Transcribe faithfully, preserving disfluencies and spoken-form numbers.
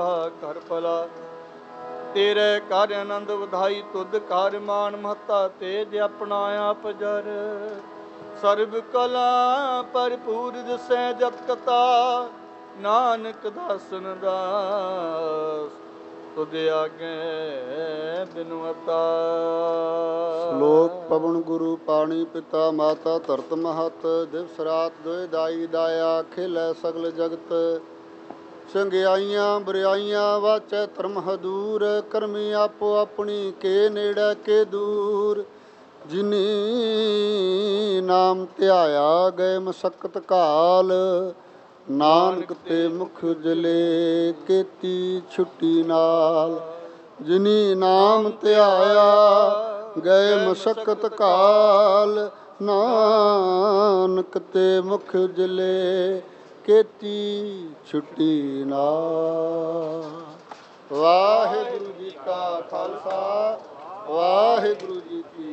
ਕਰ ਭਲਾ ਤੇਰੇ ਕਰ ਆਨੰਦ ਵਧਾਈ ਤੁਧ ਕਰ ਮਾਨ ਮਹਤਾ ਤੇਜ ਆਪਣਾ ਆਪ ਜਰ ਸਰਬ ਕਲਾ ਭਰਪੂਰ ਦਿਸੈ ਜਤ ਕਤਾ ਨਾਨਕ ਦਾਸਨ ਦਾਸ ਤੁਧ ਆਗੇ ਬਿਨਵਤਾ। ਸ਼ਲੋਕ ਪਵਨ ਗੁਰੂ ਪਾਣੀ ਪਿਤਾ ਮਾਤਾ ਧਰਤ ਮਹਤ ਦਿਵਸ ਰਾਤ ਦੋਇ ਦਾਈ ਦਾਇਆ ਖੇਲੈ ਸਗਲ ਜਗਤ ਚੰਗਿਆਈਆਂ ਬੁਰਾਈਆਂ ਵਾਚੈ ਧਰਮ ਹਦੂਰ ਕਰਮੀ ਆਪੋ ਆਪਣੀ ਕੇ ਨੇੜੇ ਕੇ ਦੂਰ ਜਿਨੀ ਨਾਮ ਧਿਆਇਆ ਗਏ ਮਸਕਤ ਕਾਲ ਨਾਨਕ ਤੇ ਮੁਖ ਜਲੇ ਕੀਤੀ ਛੁੱਟੀ ਨਾਲ ਜਿਨੀ ਨਾਮ ਧਿਆਇਆ ਗਏ ਮਸਕਤ ਕਾਲ ਨਾਨਕ ਤੇ ਮੁਖ ਜਲੇ ਕੀਤੀ ਛੁੱਟੀ ਨਾਲ। ਵਾਹਿਗੁਰੂ ਜੀ ਕਾ ਖਾਲਸਾ ਵਾਹਿਗੁਰੂ ਜੀ ਕੀ